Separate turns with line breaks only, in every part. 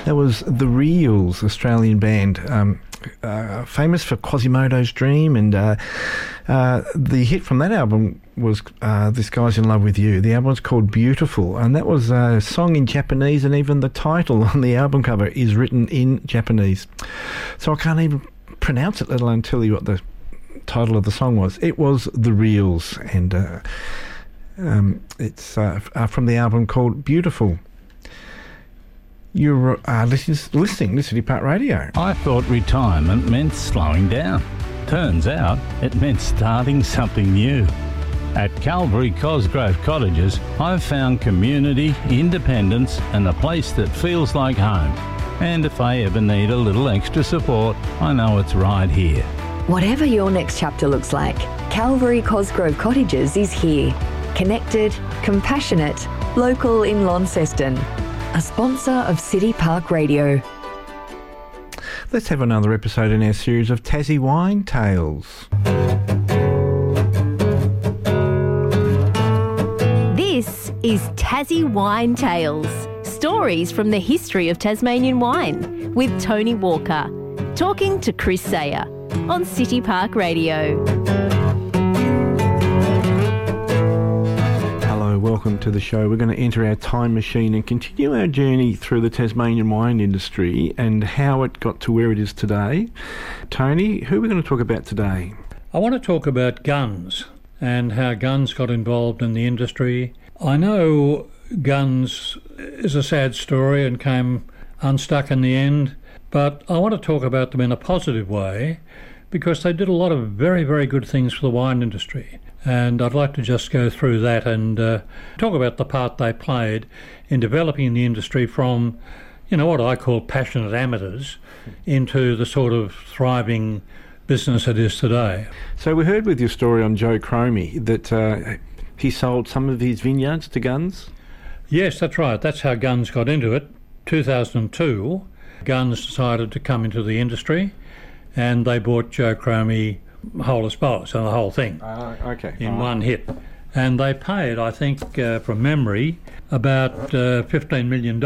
That was the Reels, Australian band, famous for Quasimodo's Dream, and the hit from that album was This Guy's in Love with You. The album was called Beautiful, and that was a song in Japanese, and even the title on the album cover is written in Japanese. So I can't even pronounce it, let alone tell you what the title of the song was. It was The Reels, and it's from the album called Beautiful. You're listening to City Park Radio.
I thought retirement meant slowing down. Turns out it meant starting something new. At Calvary Cosgrove Cottages, I've found community, independence, and a place that feels like home. And if I ever need a little extra support, I know it's right here.
Whatever your next chapter looks like, Calvary Cosgrove Cottages is here. Connected, compassionate, local in Launceston. A sponsor of City Park Radio.
Let's have another episode in our series of Tassie Wine Tales.
This is Tassie Wine Tales, stories from the history of Tasmanian wine, with Tony Walker, talking to Chris Sayer on City Park Radio.
Welcome to the show. We're going to enter our time machine and continue our journey through the Tasmanian wine industry and how it got to where it is today. Tony, who are we going to talk about today?
I want to talk about guns and how guns got involved in the industry. I know guns is a sad story and came unstuck in the end, but I want to talk about them in a positive way because they did a lot of very, very good things for the wine industry. And I'd like to just go through that and talk about the part they played in developing the industry from, what I call passionate amateurs into the sort of thriving business it is today.
So we heard with your story on Joe Cromie that he sold some of his vineyards to Guns?
Yes, that's right. That's how Guns got into it. 2002, Guns decided to come into the industry and they bought Joe Cromie whole as boss and the whole thing in one hit. And they paid, I think, from memory, about $15 million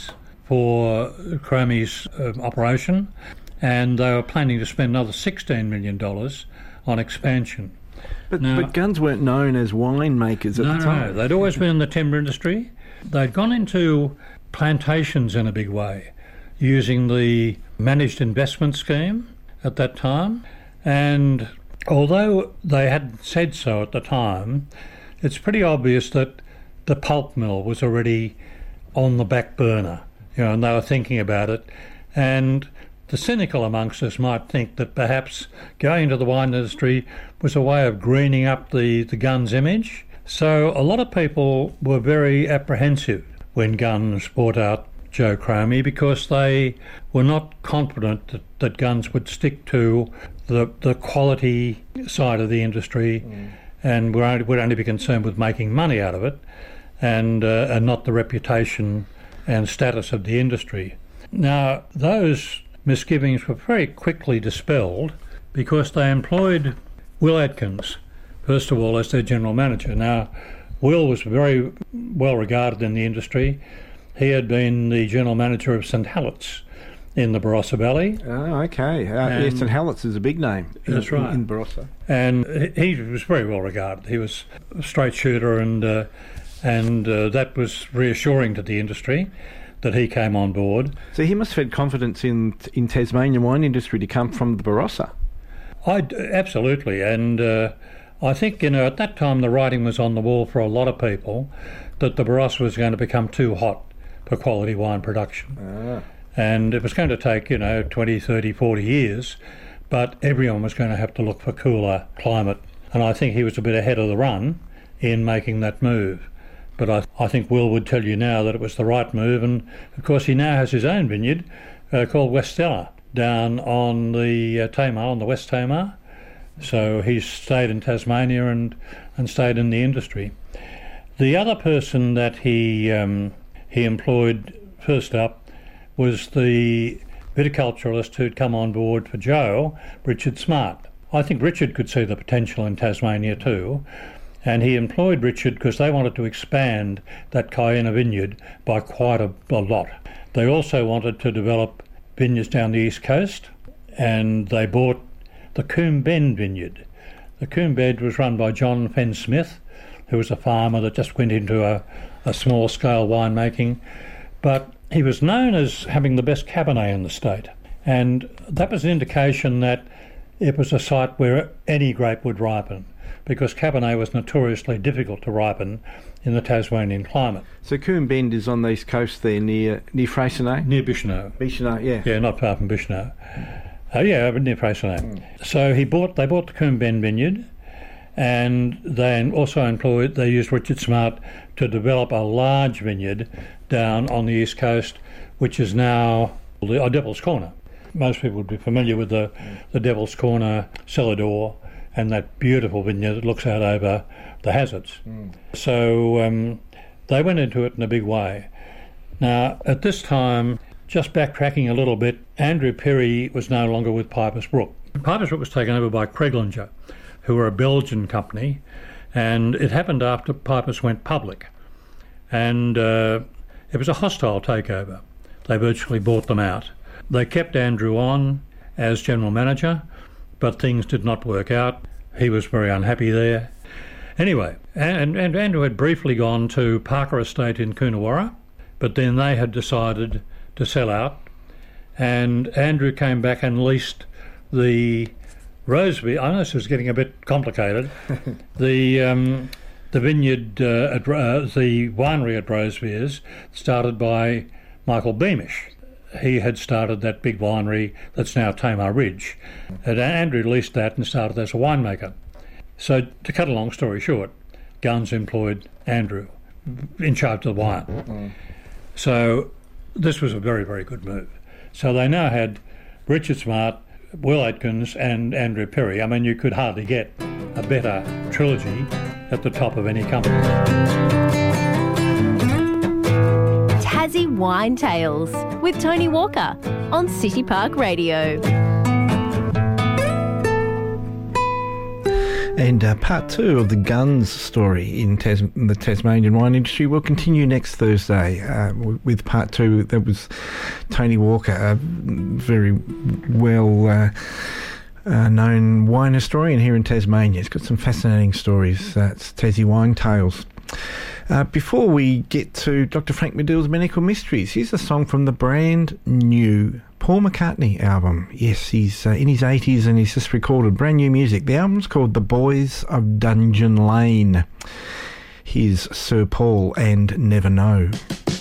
for Cromie's operation, and they were planning to spend another $16 million on expansion.
But Guns weren't known as winemakers at the time.
No, they'd always been in the timber industry. They'd gone into plantations in a big way, using the managed investment scheme at that time. And although they hadn't said so at the time, it's pretty obvious that the pulp mill was already on the back burner, and they were thinking about it. And the cynical amongst us might think that perhaps going into the wine industry was a way of greening up the Guns image. So a lot of people were very apprehensive when Guns bought out Joe Cromie because they were not confident that Guns would stick to the quality side of the industry and would only be concerned with making money out of it and not the reputation and status of the industry. Now, those misgivings were very quickly dispelled because they employed Will Atkins, first of all, as their general manager. Now, Will was very well regarded in the industry. He had been the general manager of St Helens in the Barossa Valley.
Oh, okay. Yes, St Helens is a big name
that's right.
In Barossa.
And he was very well regarded. He was a straight shooter and that was reassuring to the industry that he came on board.
So he must have had confidence in Tasmanian wine industry to come from the Barossa.
Absolutely. And I think, at that time the writing was on the wall for a lot of people that the Barossa was going to become too hot for quality wine production. And it was going to take, 20, 30, 40 years, but everyone was going to have to look for cooler climate. And I think he was a bit ahead of the run in making that move. But I think Will would tell you now that it was the right move. And, of course, he now has his own vineyard called Westella down on the Tamar, on the West Tamar. So he's stayed in Tasmania and stayed in the industry. The other person that he employed first up was the viticulturalist who'd come on board for Joe, Richard Smart. I think Richard could see the potential in Tasmania too, and he employed Richard because they wanted to expand that Cayena vineyard by quite a lot. They also wanted to develop vineyards down the east coast, and they bought the Coombe Bend vineyard. The Coombe Bend was run by John Fenn Smith, who was a farmer that just went into a small-scale winemaking, but he was known as having the best Cabernet in the state, and that was an indication that it was a site where any grape would ripen, because Cabernet was notoriously difficult to ripen in the Tasmanian climate.
So Coombe Bend is on the east coast there, near Freycinet?
Near Bicheno.
Bicheno, yeah.
Yeah, not far from Bicheno. Near Freycinet. So they bought the Coombe Bend vineyard, and they also used Richard Smart to develop a large vineyard down on the east coast, which is now the Devil's Corner. Most people would be familiar with the Devil's Corner cellar door and that beautiful vineyard that looks out over the Hazards. So they went into it in a big way. Now, at this time, just backtracking a little bit, Andrew Perry was no longer with Pipers Brook. Pipers Brook was taken over by Kreglinger, who were a Belgian company, and it happened after Pipers went public. And it was a hostile takeover. They virtually bought them out. They kept Andrew on as general manager, but things did not work out. He was very unhappy there. Anyway, and Andrew had briefly gone to Parker Estate in Coonawarra, but then they had decided to sell out, and Andrew came back and leased the Rosebery. I know this is getting a bit complicated. The vineyard, the winery at Rosebery's, started by Michael Beamish. He had started that big winery that's now Tamar Ridge. And Andrew leased that and started as a winemaker. So to cut a long story short, Gunns employed Andrew in charge of the wine. So this was a very, very good move. So they now had Richard Smart, Will Atkins and Andrew Perry. I mean, you could hardly get a better trilogy at the top of any company.
Tassie Wine Tales with Tony Walker on City Park Radio.
And part two of the Gunns story in the Tasmanian wine industry will continue next Thursday with part two. That was Tony Walker, a very well known wine historian here in Tasmania. He's got some fascinating stories. It's Tassie Wine Tales. Before we get to Dr. Frank Medill's Medical Mysteries, here's a song from the brand new Paul McCartney album. Yes, he's in his 80s and he's just recorded brand new music. The album's called The Boys of Dungeon Lane. Here's Sir Paul and Never Know.